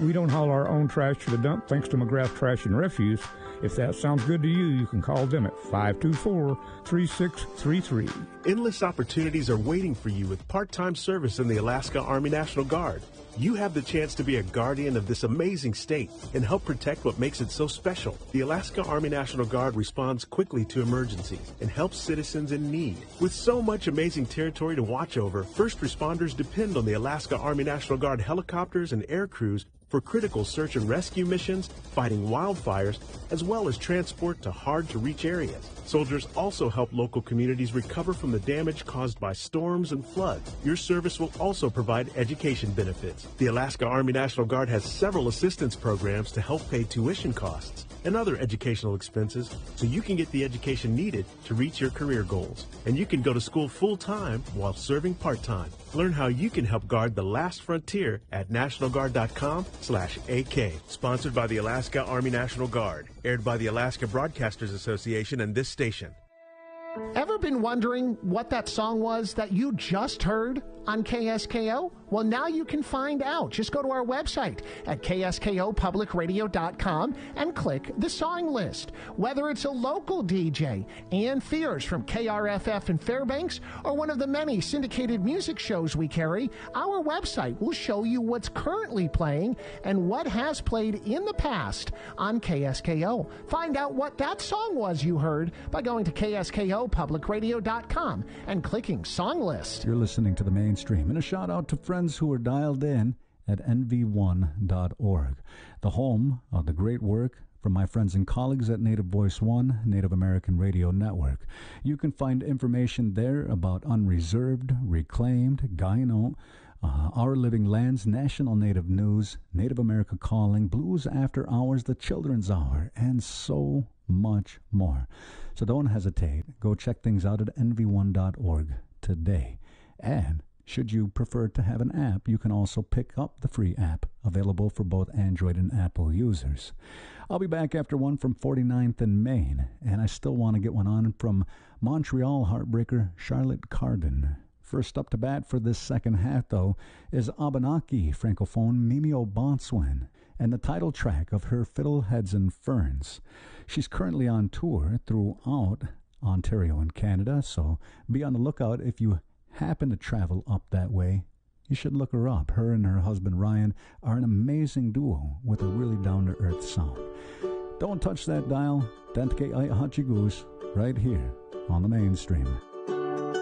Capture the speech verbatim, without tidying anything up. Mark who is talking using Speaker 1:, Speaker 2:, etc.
Speaker 1: We don't haul our own trash to the dump thanks to McGrath Trash and Refuse. If that sounds good to you, you can call them at five two four, three six three three.
Speaker 2: Endless opportunities are waiting for you with part-time service in the Alaska Army National Guard. You have the chance to be a guardian of this amazing state and help protect what makes it so special. The Alaska Army National Guard responds quickly to emergencies and helps citizens in need. With so much amazing territory to watch over, first responders depend on the Alaska Army National Guard helicopters and air crews for critical search and rescue missions, fighting wildfires, as well as transport to hard-to-reach areas. Soldiers also help local communities recover from the damage caused by storms and floods. Your service will also provide education benefits. The Alaska Army National Guard has several assistance programs to help pay tuition costs and other educational expenses so you can get the education needed to reach your career goals. And you can go to school full-time while serving part-time. Learn how you can help guard the last frontier at national guard dot com slash A K. Sponsored by the Alaska Army National Guard. Aired by the Alaska Broadcasters Association and this station.
Speaker 3: Ever been wondering what that song was that you just heard on K S K O? Well, now you can find out. Just go to our website at K S K O public radio dot com and click the song list. Whether it's a local D J, Ann Fears from K R F F in Fairbanks, or one of the many syndicated music shows we carry, our website will show you what's currently playing and what has played in the past on K S K O. Find out what that song was you heard by going to K S K O public radio dot com and clicking song list.
Speaker 4: You're listening to the Mainstream, and a shout out to friends who are dialed in at N V one dot org, the home of the great work from my friends and colleagues at Native Voice One, Native American Radio Network. You can find information there about unreserved, reclaimed, Guyano, uh, Our Living Lands, National Native News, Native America Calling, Blues After Hours, The Children's Hour, and so much more. So don't hesitate. Go check things out at N V one dot org today. And should you prefer to have an app, you can also pick up the free app available for both Android and Apple users. I'll be back after one from forty-ninth and Main, and I still want to get one on from Montreal heartbreaker Charlotte Cardin. First up to bat for this second half, though, is Abenaki Francophone Mimio Bonswin and the title track of her Fiddleheads and Ferns. She's currently on tour throughout Ontario and Canada, so be on the lookout if you happen to travel up that way. You should look her up. Her and her husband Ryan are an amazing duo with a really down-to-earth sound. Don't touch that dial. Dentke Ai Hachigus right here on the Mainstream.